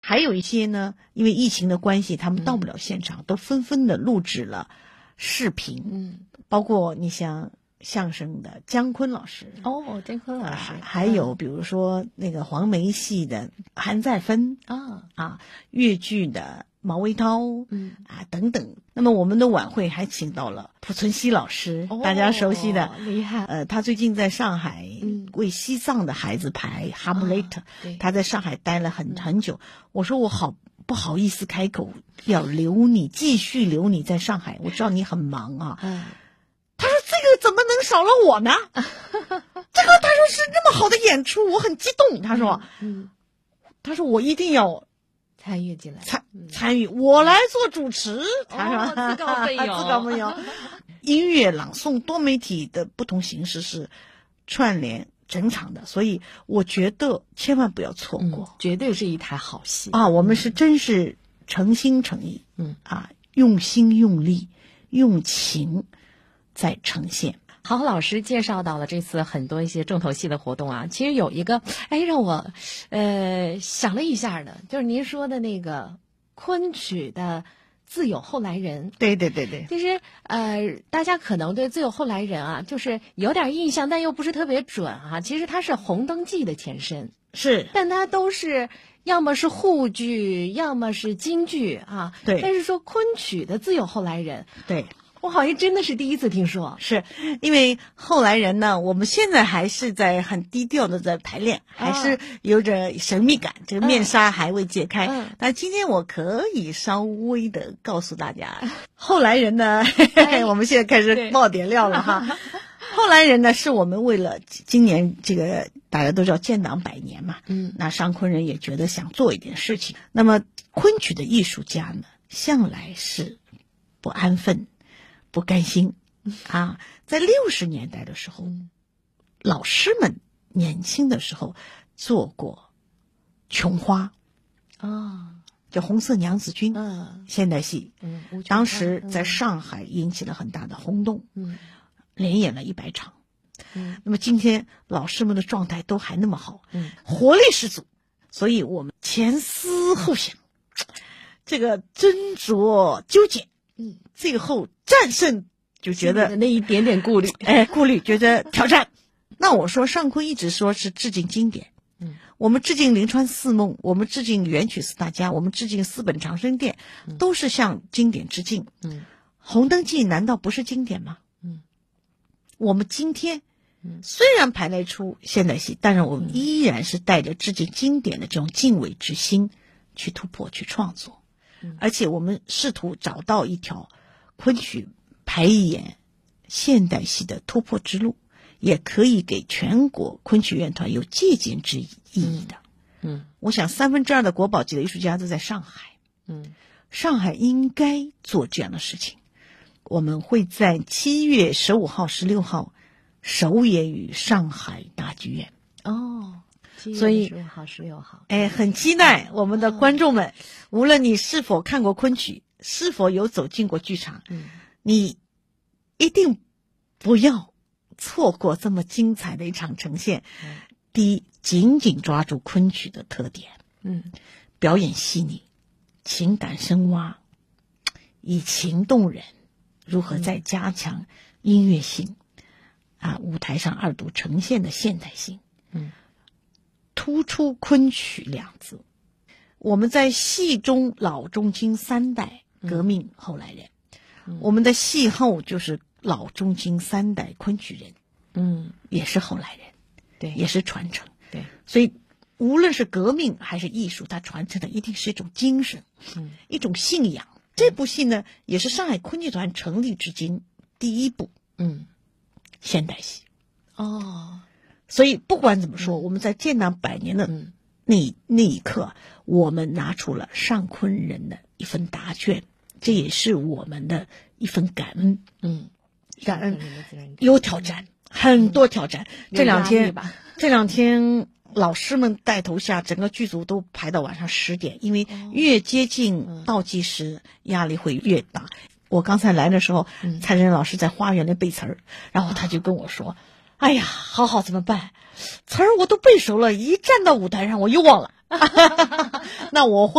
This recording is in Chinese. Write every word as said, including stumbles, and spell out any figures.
还有一些呢，因为疫情的关系，他们到不了现场，嗯、都纷纷的录制了视频。嗯，包括你像相声的姜昆老师， 哦，姜昆老师， 啊、还有比如说那个黄梅戏的韩再芬啊啊，粤剧的毛维涛，嗯啊等等。那么我们的晚会还请到了濮存昕老师，哦、大家熟悉的， 厉害。 呃，他最近在上海为西藏的孩子排《哈姆雷特》， 啊， 他在上海待了很很久。我说我好不好意思开口要留你，继续留你在上海，我知道你很忙啊。嗯，他说这个怎么能少了我呢？这个他说是那么好的演出，我很激动。他说，嗯，他说我一定要参与进来， 参参与，我来做主持。他说、 哦、自告奋勇， 自告奋勇。音乐朗诵多媒体的不同形式是串联整场的，所以我觉得千万不要错过， 嗯、绝对是一台好戏啊！我们是真是诚心诚意，嗯啊，用心用力用情在呈现。 郝郝老师介绍到了这次很多一些重头戏的活动啊，其实有一个哎让我呃想了一下的，就是您说的那个昆曲的自有后来人。 对对对对， 其实呃大家可能对自有后来人啊就是有点印象，但又不是特别准啊。其实它是红灯记的前身， 是， 但它都是要么是沪剧，要么是京剧啊。 对， 但是说昆曲的自有后来人， 对， 我好像真的是第一次听说。 是因为后来人呢，我们现在还是在很低调的在排练，还是有着神秘感，这个面纱还未揭开。嗯、但今天我可以稍微的告诉大家，后来人呢，哎、我们现在开始爆点料了哈。后来人呢，是我们为了今年这个大家都知道建党百年嘛，嗯，那商昆人也觉得想做一点事情。那么昆曲的艺术家呢，向来是不安分。不甘心啊！在六十年代的时候，嗯、老师们年轻的时候做过琼花啊，叫红色娘子军，嗯，现代戏，嗯，当时在上海引起了很大的轰动，嗯，连演了一百场，嗯，那么今天老师们的状态都还那么好，嗯，活力十足，所以我们前思后想，这个斟酌纠结。嗯，最后战胜就觉得那一点点顾虑， 哎，顾虑觉得挑战。那我说尚昆一直说是致敬经典，嗯，我们致敬临川四梦，我们致敬元曲四大家，我们致敬四本长生殿，嗯、都是向经典致敬。嗯，红灯记难道不是经典吗？嗯，我们今天虽然排了一出现代戏，但是我们依然是带着致敬经典的这种敬畏之心去突破去创作。而且我们试图找到一条昆曲排演现代戏的突破之路，也可以给全国昆曲乐团有借鉴之意义的。嗯，我想三分之二的国宝级的艺术家都在上海。嗯，上海应该做这样的事情。我们会在七月十五号、十六号首演于上海大剧院。 哦。 所以十五号、十六号， 哎，很期待我们的观众们，哦、无论你是否看过昆曲，是否有走进过剧场，嗯，你一定不要错过这么精彩的一场呈现。嗯、第一，紧紧抓住昆曲的特点，嗯，表演细腻，情感深挖，以情动人，如何再加强音乐性，嗯、啊，舞台上二度呈现的现代性，嗯。突出昆曲两字，我们在戏中老中青三代革命后来人，嗯、我们的戏后就是老中青三代昆曲人，嗯，也是后来人， 对， 也是传承， 对， 所以无论是革命还是艺术，它传承的一定是一种精神，嗯，一种信仰。这部戏呢，也是上海昆剧团成立至今第一部，嗯，现代戏， 哦。 所以不管怎么说，嗯、我们在建党百年的那、嗯、那一刻，我们拿出了尚昆人的一份答卷，这也是我们的一份感恩。嗯，感恩有挑战，很多挑战。嗯、这两天，这两天老师们带头下，整个剧组都排到晚上十点，因为越接近倒计时，压力会越大。我刚才来的时候，嗯、蔡仁老师在花园里背词儿，然后他就跟我说。哎呀，好好怎么办？词儿我都背熟了，一站到舞台上我又忘了。那我会。